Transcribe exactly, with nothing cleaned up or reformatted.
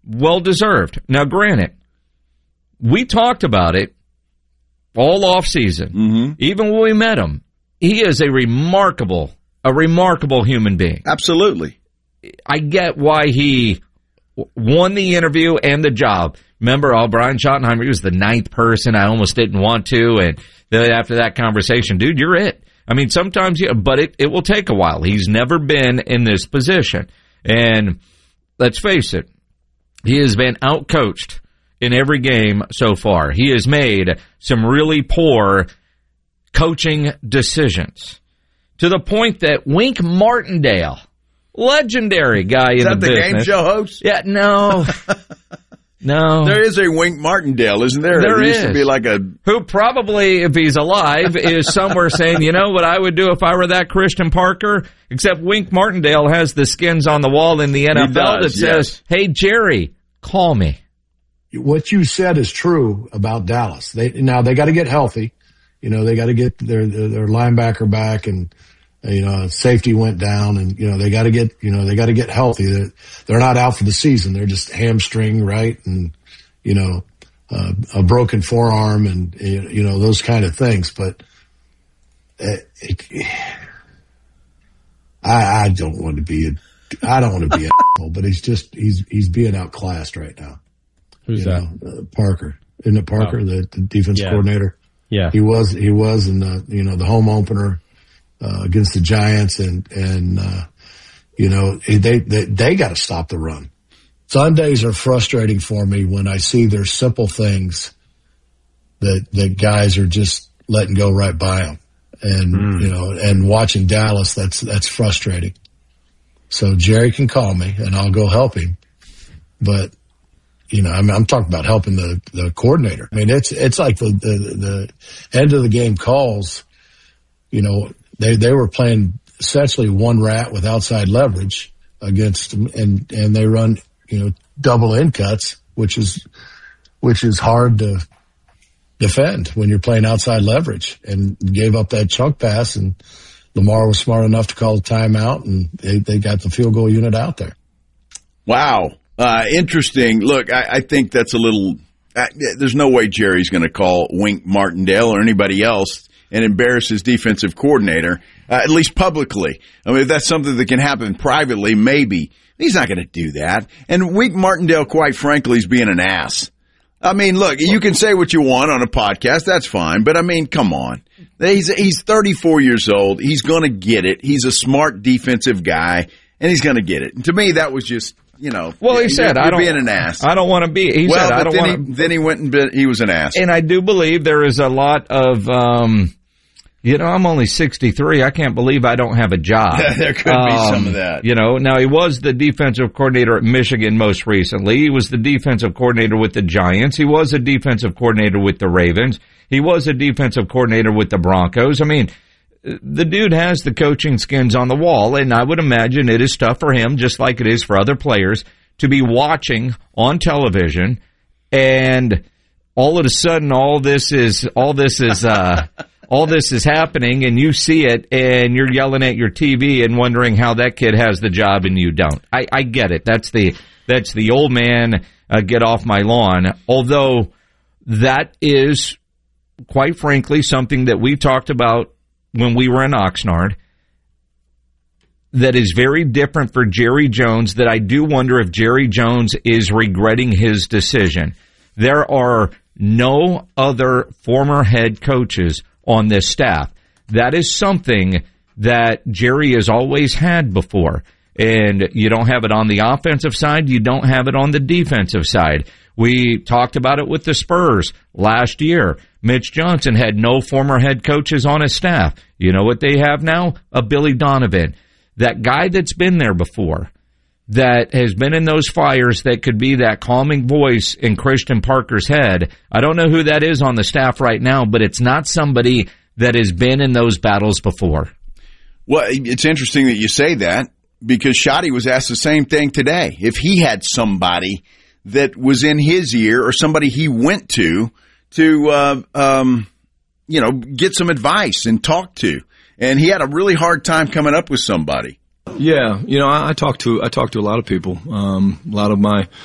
well deserved. Now, granted, we talked about it all off season. Mm-hmm. Even when we met him, he is a remarkable, a remarkable human being. Absolutely. I get why he won the interview and the job. Remember, oh, Brian Schottenheimer, he was the ninth person. I almost didn't want to. And then after that conversation, dude, you're it. I mean, sometimes, you, but it, it will take a while. He's never been in this position. And let's face it, he has been outcoached in every game so far. He has made some really poor coaching decisions to the point that Wink Martindale, legendary guy in the business. Is that the game show host? Yeah, no. No. There is a Wink Martindale, isn't there? There it used is. to be like a... Who probably, if he's alive, is somewhere saying, you know what I would do if I were that Christian Parker? Except Wink Martindale has the skins on the wall in the N F L does, that says, yes. hey, Jerry, call me. What you said is true about Dallas. They Now, they got to get healthy. You know, they got to get their, their, their linebacker back, and, you know, safety went down, and, you know, they got to get, you know, they got to get healthy. They're, they're not out for the season. They're just hamstring, right? And, you know, uh, a broken forearm and, you know, those kind of things. But it, it, I, I don't want to be a, I don't want to be an asshole, but he's just, he's, he's being outclassed right now. Who's you that? Know, uh, Parker. Isn't it Parker, oh. the, the defense yeah. coordinator? Yeah. He was, he was in the, you know, the home opener, uh, against the Giants, and, and, uh, you know, they, they, they got to stop the run. Sundays are frustrating for me when I see there's simple things that, that guys are just letting go right by them. And, mm. you know, and watching Dallas, that's, that's frustrating. So Jerry can call me and I'll go help him. But, you know, I'm, I'm talking about helping the, the coordinator. I mean, it's, it's like the, the, the end of the game calls, you know, they, they were playing essentially one rat with outside leverage against them, and, and they run, you know, double in cuts, which is, which is hard to defend when you're playing outside leverage, and gave up that chunk pass, and Lamar was smart enough to call a timeout, and they, they got the field goal unit out there. Wow. Uh, interesting. Look, I, I think that's a little, uh, there's no way Jerry's going to call Wink Martindale or anybody else and embarrass his defensive coordinator, uh, at least publicly. I mean, if that's something that can happen privately, maybe. He's not going to do that. And Wink Martindale, quite frankly, is being an ass. I mean, look, you can say what you want on a podcast. That's fine. But, I mean, come on. He's, he's thirty-four years old. He's going to get it. He's a smart defensive guy, and he's going to get it. And to me, that was just, you know. Well, he said, you're, I you're don't, being an ass. I don't want to be. He well, said, I don't then want he, then he went and been, he was an ass. And I do believe there is a lot of, um, you know, I'm only sixty-three. I can't believe I don't have a job. There could um, be some of that. You know, now he was the defensive coordinator at Michigan most recently. He was the defensive coordinator with the Giants. He was a defensive coordinator with the Ravens. He was a defensive coordinator with the Broncos. I mean, the dude has the coaching skins on the wall, and I would imagine it is tough for him, just like it is for other players, to be watching on television, and all of a sudden, all this is, all this is, uh, all this is happening, and you see it, and you're yelling at your T V and wondering how that kid has the job and you don't. I, I get it. That's the that's the old man, uh, get off my lawn. Although that is, quite frankly, something that we talked about when we were in Oxnard, that is very different for Jerry Jones, that I do wonder if Jerry Jones is regretting his decision. There are no other former head coaches on this staff. That is something that Jerry has always had before. And you don't have it on the offensive side. You don't have it on the defensive side. We talked about it with the Spurs last year. Mitch Johnson had no former head coaches on his staff. You know what they have now? A Billy Donovan. That guy that's been there before, that has been in those fires, that could be that calming voice in Christian Parker's head. I don't know who that is on the staff right now, but it's not somebody that has been in those battles before. Well, it's interesting that you say that, because Shotty was asked the same thing today. If he had somebody that was in his ear, or somebody he went to to, uh, um, you know, get some advice and talk to. And he had a really hard time coming up with somebody. Yeah, you know, I, I talk to I talk to a lot of people. Um, a lot of my